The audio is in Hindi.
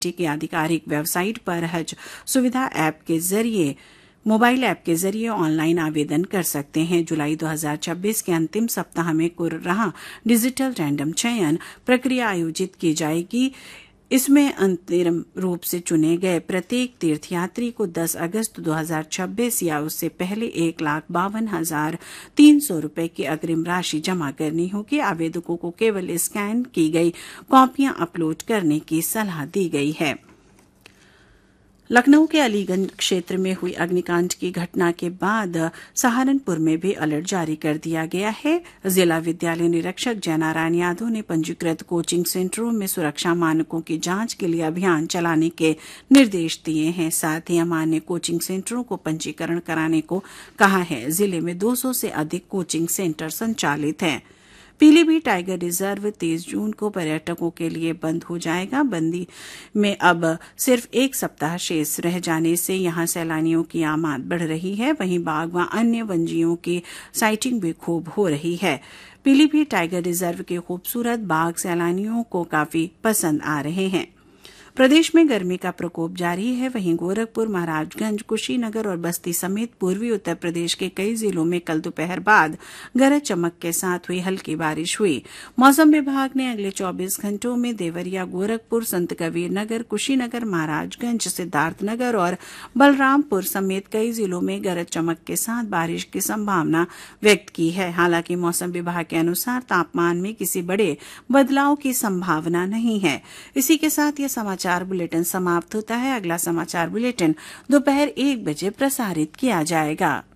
की आधिकारिक वेबसाइट पर हज सुविधा ऐप के जरिए मोबाइल ऐप के जरिए ऑनलाइन आवेदन कर सकते हैं। जुलाई 2026 के अंतिम सप्ताह में कुर्राह डिजिटल रैंडम चयन प्रक्रिया आयोजित की जाएगी। इसमें अंतरिम रूप से चुने गए प्रत्येक तीर्थयात्री को 10 अगस्त 2026 या उससे पहले 1,52,300 रुपए की अग्रिम राशि जमा करनी होगी। आवेदकों को केवल स्कैन की गई कॉपियां अपलोड करने की सलाह दी गई है। लखनऊ के अलीगंज क्षेत्र में हुई अग्निकांड की घटना के बाद सहारनपुर में भी अलर्ट जारी कर दिया गया है। जिला विद्यालय निरीक्षक जयनारायण यादव ने पंजीकृत कोचिंग सेंटरों में सुरक्षा मानकों की जांच के लिए अभियान चलाने के निर्देश दिए हैं। साथ ही अमान्य कोचिंग सेंटरों को पंजीकरण कराने को कहा है। जिले में 200 से अधिक कोचिंग सेंटर संचालित हैं। पीलीभीत टाइगर रिजर्व 23 जून को पर्यटकों के लिए बंद हो जाएगा। बंदी में अब सिर्फ एक सप्ताह शेष रह जाने से यहां सैलानियों की आमद बढ़ रही है। वहीं बाघ व अन्य वन्यजीवों की साइटिंग भी खूब हो रही है। पीलीभीत टाइगर रिजर्व के खूबसूरत बाघ सैलानियों को काफी पसंद आ रहे हैं। प्रदेश में गर्मी का प्रकोप जारी है। वहीं गोरखपुर, महाराजगंज, कुशीनगर और बस्ती समेत पूर्वी उत्तर प्रदेश के कई जिलों में कल दोपहर बाद गरज चमक के साथ हुई हल्की बारिश हुई। मौसम विभाग ने अगले 24 घंटों में देवरिया, गोरखपुर, संत कबीर नगर, कुशीनगर, महाराजगंज, सिद्धार्थनगर और बलरामपुर समेत कई जिलों में गरज चमक के साथ बारिश की संभावना व्यक्त की है। हालांकि मौसम विभाग के अनुसार तापमान में किसी बड़े बदलाव की संभावना नहीं है। इसी के साथ ये समाचार बुलेटिन समाप्त होता है। अगला समाचार बुलेटिन दोपहर 1 बजे प्रसारित किया जाएगा।